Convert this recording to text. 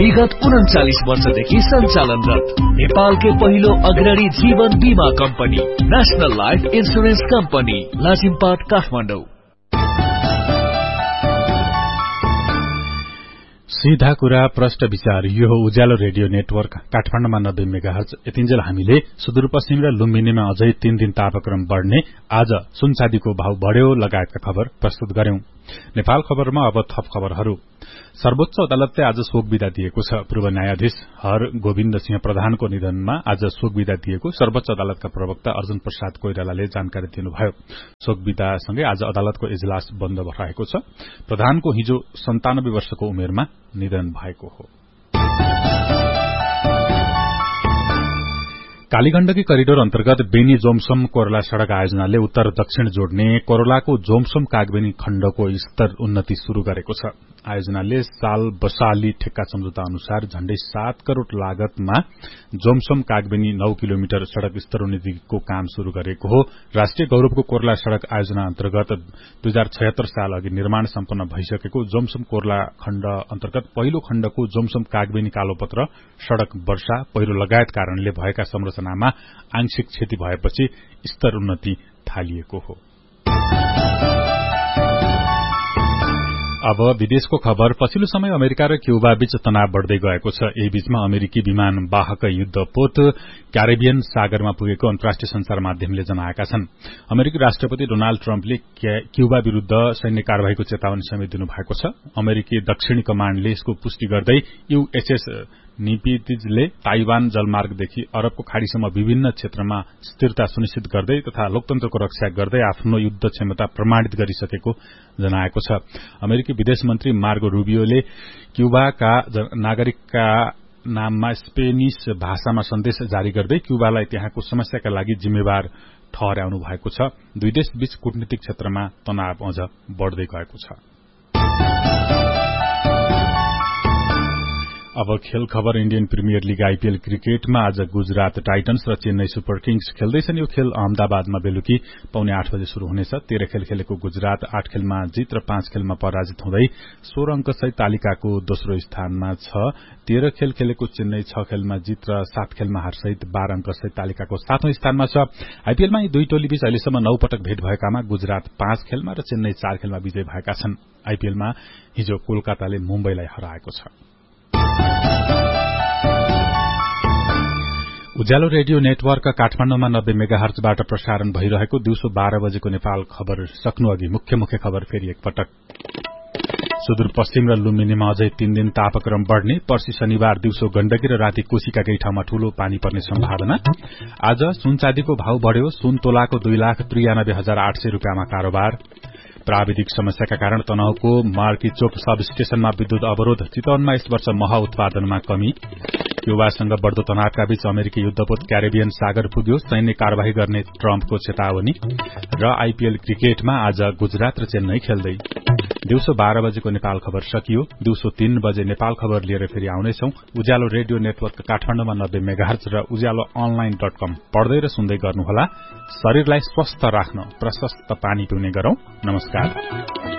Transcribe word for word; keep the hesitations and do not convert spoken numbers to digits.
विगत उन्चालीस वर्षदेखि सञ्चालनरत नेपालकै पहिलो अग्रणी जीवन बीमा company national life insurance company Lazimpat Kathmandu. सीधा कुरा प्रष्ट विचार यो हो उज्यालो रेडियो नेटवर्क काठमाडौँमा नब्बे मेगाहर्ज। यतिन्जेल हामीले सुदूरपश्चिम र लुम्बिनीमा अझै तीन दिन तापक्रम बढ़ने, आज सुनचाँदीको भाव बढ़्यो लगायतका खबर प्रस्तुत गर्यौं। नेपाल खबरमा अब थप खबरहरू। सर्वोच्च अदालतले आज शोक विदा दिएको छ। पूर्व न्यायाधीश हर गोविन्द सिंह प्रधानको निधनमा आज शोक विदा दिएको सर्वोच्च अदालतका प्रवक्ता अर्जुन प्रसाद कोइरालाले जानकारी दिनुभयो। शोक विदासँगै आज अदालतको इजलास बन्द रहेको छ। प्रधानको हिजो सन्तानब्बे वर्षको उमेरमा निधन भएको हो। कालीगण्डकी करिडोर अन्तर्गत बेनी जोमसोम कोरला सड़क आयोजनाले उत्तर दक्षिण जोड्ने कोरलाको जोमसोम कागबेनी खण्डको स्तर उन्नति शुरू गरेको छ। आयोजनाले साल बसाली ठेक्का सम्झौता अनुसार झण्डै सात करोड़ लागतमा जोमसोम कागबेनी नौ किलोमिटर सड़क स्तरोन्नतिको काम शुरू गरेको हो। राष्ट्रिय गौरवको कोरला सड़क आयोजना अन्तर्गत दुई हजार छयत्तर साल अघि निर्माण सम्पन्न भइसकेको जोमसोम कोरला खण्ड अन्तर्गत पहिलो खण्डको जोमसोम कागबेनी कालोपत्र सड़क वर्षा पहिरो लगायत कारणले भएका संरचनामा आंशिक क्षति भएपछि स्तर उन्नति थालिएको हो। अब विदेशको खबर। पछिल्लो समय अमेरिका र क्यूबा बीच तनाव बढ़दै गएको छ। यही बीचमा अमेरिकी विमान वाहक युद्धपोत क्यारेबियन सागरमा पुगेको अन्तर्राष्ट्रिय संचार माध्यमले जनाएका छन्। अमेरिकी राष्ट्रपति डोनाल्ड ट्रम्पले क्यूबा विरूद्ध सैन्य कार्यवाहीको चेतावनी समेत दिनुभएको छ। अमेरिकी दक्षिणी कमाण्डले यसको पुष्टि गर्दै यूएसएस निपितिजले ताइवान जलमार्गदेखि अरबको खाड़ीसम्म विभिन्न क्षेत्रमा स्थिरता सुनिश्चित गर्दै तथा लोकतन्त्रको रक्षा गर्दै आफ्नो युद्ध क्षमता प्रमाणित गरिसकेको जनाएको छ। अमेरिकी विदेश मन्त्री मार्गो रूबियोले क्यूबाका नागरिकका नाममा स्पेनिश भाषामा सन्देश जारी गर्दै क्यूबालाई त्यहाँको समस्याका लागि जिम्मेवार ठहर्याउनु भएको छ। दुई देश बीच कूटनीतिक क्षेत्रमा तनाव अझ बढ़दै गएको छ। अब खेल खबर। इण्डियन प्रिमियर लीग आईपीएल क्रिकेटमा आज गुजरात टाइटन्स र चेन्नई सुपर किङ्स खेल्दैछन्। यो खेल अहमदाबादमा बेलुकी पौने आठ बजे शुरू हुनेछ। तेह्र खेल खेलेको गुजरात आठ खेलमा जित र पाँच खेलमा पराजित हुँदै सोह्र अंकसहित तालिकाको दोस्रो स्थानमा छ। तेह्र खेल खेलेको चेन्नई छ खेलमा जित र सात खेलमा हारसहित बाह्र अंकसहित तालिकाको सातौं स्थानमा छ। आईपीएलमा यी दुई टोली बीच अहिलेसम्म नौ पटक भेट भएकामा गुजरात पाँच खेलमा र चेन्नई चार खेलमा विजयी भएका छन्। आईपीएलमा हिजो कोलकाताले मुम्बईलाई हराएको छ। उज्यालो रेडियो नेटवर्क काठमाडौँमा नब्बे मेगाहर्जबाट प्रसारण भइरहेको दिउँसो बाह्र बजेको नेपाल खबर सक्नु अघि मुख्य मुख्य खबर फेरि एकपटक। सुदूरपश्चिम र लुम्बिनीमा अझै तीन दिन तापक्रम बढ़ने, पर्सि शनिबार दिउँसो गण्डकी र राति कोशीका केही ठाउँमा ठूलो पानी पर्ने सम्भावना। आज सुनचाँदीको भाव बढ़्यो, सुन तोलाको दुई लाख त्रियानब्बे हजार आठ सय रूपियाँमा कारोबार। प्राविधिक समस्याका कारण तनहुको मार्कीचोक सब स्टेशनमा विद्युत अवरोध। चितवनमा यस वर्ष मह उत्पादनमा कमी। क्यूबासँग बढ़दो तनावका बीच अमेरिकी युद्धपोत क्यारेबियन सागर पुग्यो, सैन्य कार्यवाही गर्ने ट्रम्पको चेतावनी। र आईपीएल क्रिकेटमा आज गुजरात र चेन्नई खेल्दै। दिउँसो बाह्र बजेको नेपाल खबर सकियो। दिउँसो तीन बजे नेपाल खबर लिएर फेरि आउनेछौं। उज्यालो रेडियो नेटवर्क काठमाडौँमा नब्बे मेगाहर्ज र उज्यालो अनलाइन डट कम पढ्दै र सुन्दै गर्नुहोला। शरीरलाई स्वस्थ राख्न प्रशस्त पानी पिउने गरौं। नमस्कार।